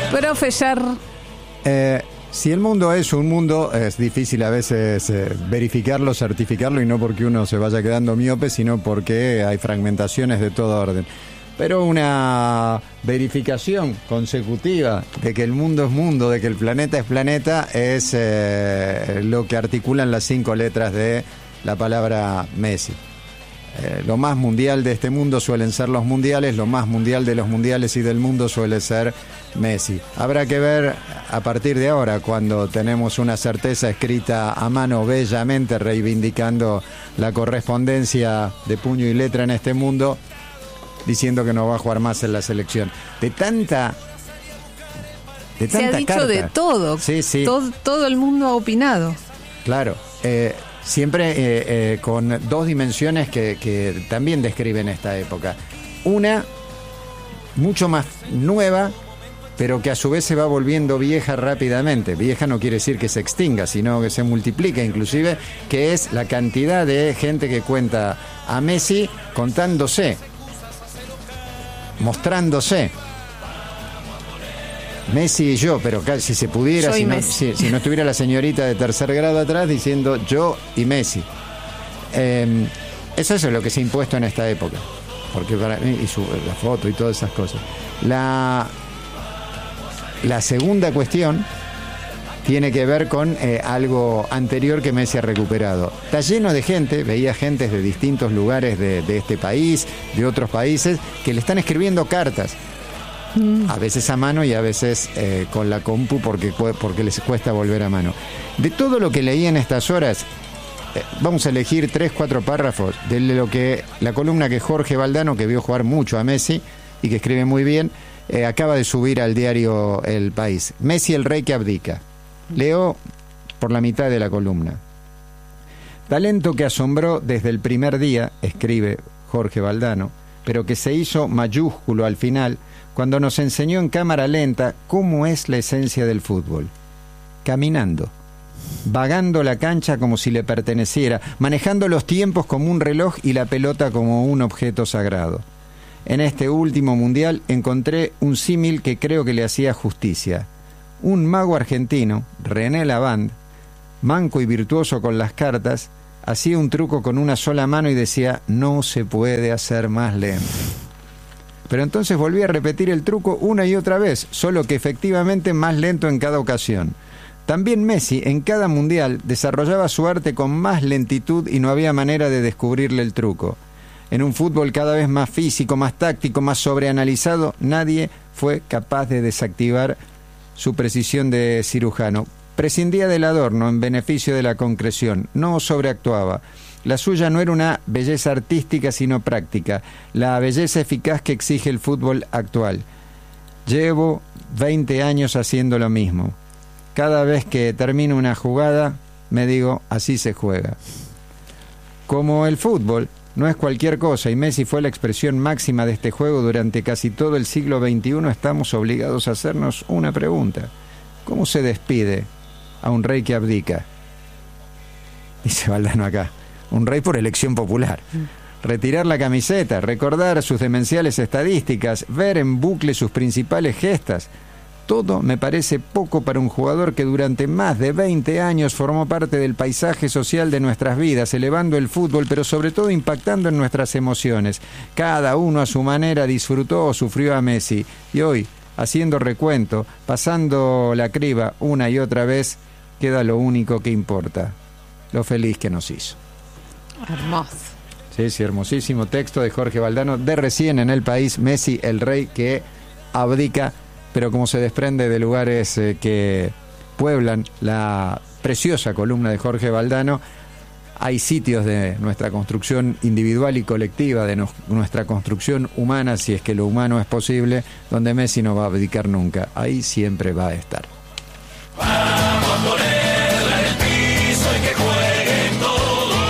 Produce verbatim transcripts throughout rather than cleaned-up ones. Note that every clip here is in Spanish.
Profe Yar. Eh, si el mundo es un mundo, es difícil a veces eh, verificarlo, certificarlo, y no porque uno se vaya quedando miope, sino porque hay fragmentaciones de todo orden. Pero una verificación consecutiva de que el mundo es mundo, de que el planeta es planeta, es eh, lo que articulan las cinco letras de la palabra Messi. Eh, lo más mundial de este mundo suelen ser los mundiales, lo más mundial de los mundiales y del mundo suele ser Messi. Habrá que ver a partir de ahora, cuando tenemos una certeza escrita a mano bellamente reivindicando la correspondencia de puño y letra en este mundo, diciendo que no va a jugar más en la selección. De tanta... De tanta Se ha dicho carta. de todo. Sí, sí. Todo, todo el mundo ha opinado. Claro. Eh, siempre eh, eh, con dos dimensiones que, que también describen esta época. Una, mucho más nueva, pero que a su vez se va volviendo vieja rápidamente. Vieja no quiere decir que se extinga, sino que se multiplica inclusive, que es la cantidad de gente que cuenta a Messi contándose, mostrándose. Messi y yo, pero si se pudiera, si no, si, si no estuviera la señorita de tercer grado atrás diciendo yo y Messi. Eh, eso es lo que se ha impuesto en esta época, porque para mí, y su, la foto y todas esas cosas. La, la segunda cuestión tiene que ver con eh, algo anterior que Messi ha recuperado. Está lleno de gente, veía gente de distintos lugares de, de este país, de otros países, que le están escribiendo cartas. A veces a mano y a veces eh, con la compu porque, porque les cuesta volver a mano. De todo lo que leí en estas horas, eh, vamos a elegir tres, cuatro párrafos de lo que la columna que Jorge Valdano, que vio jugar mucho a Messi y que escribe muy bien, eh, acaba de subir al diario El País. Messi, el rey que abdica. Leo por la mitad de la columna. Talento que asombró desde el primer día, escribe Jorge Valdano, pero que se hizo mayúsculo al final, cuando nos enseñó en cámara lenta cómo es la esencia del fútbol. Caminando, vagando la cancha como si le perteneciera, manejando los tiempos como un reloj y la pelota como un objeto sagrado. En este último mundial encontré un símil que creo que le hacía justicia. Un mago argentino, René Lavand, manco y virtuoso con las cartas, hacía un truco con una sola mano y decía, no se puede hacer más lento. Pero entonces volví a repetir el truco una y otra vez, solo que efectivamente más lento en cada ocasión. También Messi, en cada mundial, desarrollaba su arte con más lentitud y no había manera de descubrirle el truco. En un fútbol cada vez más físico, más táctico, más sobreanalizado, nadie fue capaz de desactivar su precisión de cirujano. Prescindía del adorno en beneficio de la concreción, no sobreactuaba. La suya no era una belleza artística, sino práctica, la belleza eficaz que exige el fútbol actual. Llevo veinte años haciendo lo mismo. Cada vez que termino una jugada, me digo, así se juega. Como el fútbol no es cualquier cosa y Messi fue la expresión máxima de este juego durante casi todo el siglo veintiuno, estamos obligados a hacernos una pregunta. ¿Cómo se despide a un rey que abdica? Dice Valdano acá. Un rey por elección popular. Retirar la camiseta, recordar sus demenciales estadísticas, ver en bucle sus principales gestas. Todo me parece poco para un jugador que durante más de veinte años formó parte del paisaje social de nuestras vidas, elevando el fútbol, pero sobre todo impactando en nuestras emociones. Cada uno a su manera disfrutó o sufrió a Messi. Y hoy, haciendo recuento, pasando la criba una y otra vez, queda lo único que importa: lo feliz que nos hizo. Hermoso. Sí, sí, hermosísimo texto de Jorge Valdano, de recién en El País, Messi, el rey que abdica, pero como se desprende de lugares eh, que pueblan la preciosa columna de Jorge Valdano, hay sitios de nuestra construcción individual y colectiva, de no, nuestra construcción humana, si es que lo humano es posible, donde Messi no va a abdicar nunca. Ahí siempre va a estar. Vamos a ponerla en el piso y que jueguen todos.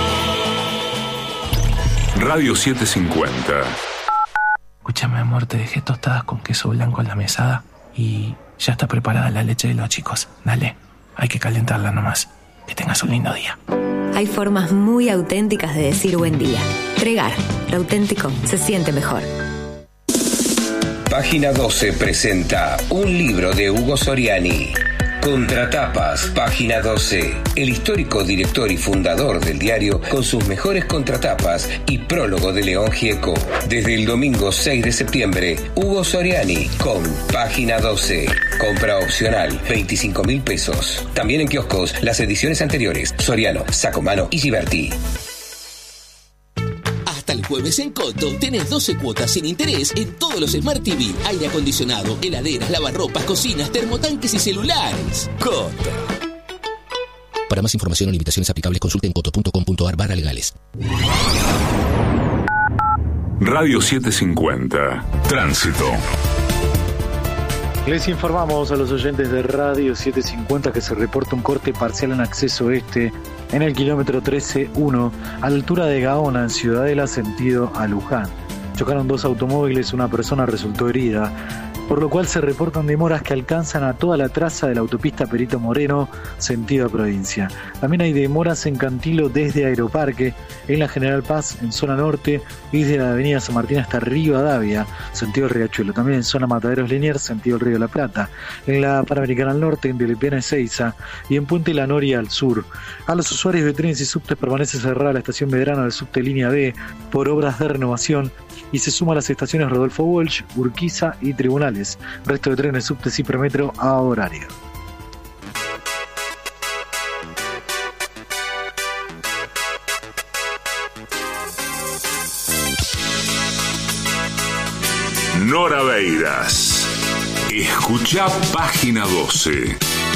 Radio setecientos cincuenta. Escúchame, amor, te dejé tostadas con queso blanco en la mesada y ya está preparada la leche de los chicos. Dale, hay que calentarla nomás. Que tengas un lindo día. Hay formas muy auténticas de decir buen día. Pregar, lo auténtico se siente mejor. Página doce presenta un libro de Hugo Soriani. Contratapas, Página doce. El histórico director y fundador del diario con sus mejores contratapas y prólogo de León Gieco. Desde el domingo seis de septiembre, Hugo Soriani con Página doce. Compra opcional, veinticinco mil pesos. También en kioscos las ediciones anteriores, Soriano, Sacomano y Giberti. Hasta el jueves en Coto tenés doce cuotas sin interés en todos los Smart T V, aire acondicionado, heladeras, lavarropas, cocinas, termotanques y celulares. Coto. Para más información o limitaciones aplicables, consulte en coto punto com punto ar barra legales. Radio setecientos cincuenta. Tránsito. Les informamos a los oyentes de Radio setecientos cincuenta que se reporta un corte parcial en acceso este en el kilómetro trece uno, a la altura de Gaona, en Ciudadela, sentido a Luján. Chocaron dos automóviles, una persona resultó herida, por lo cual se reportan demoras que alcanzan a toda la traza de la autopista Perito Moreno, sentido a provincia. También hay demoras en Cantilo desde Aeroparque, en la General Paz, en zona norte, y desde la avenida San Martín hasta Rivadavia, sentido Riachuelo. También en zona Mataderos Liniers, sentido el Río de la Plata. En la Panamericana al norte, en Telepiana y Seiza, y en Puente La Noria al sur. A los usuarios de trenes y subtes permanece cerrada la estación Medrano del subte línea B por obras de renovación, y se suma a las estaciones Rodolfo Walsh, Urquiza y Tribunales. Resto de trenes, subtes y premetro a horario. Nora Beiras. Escucha Página doce.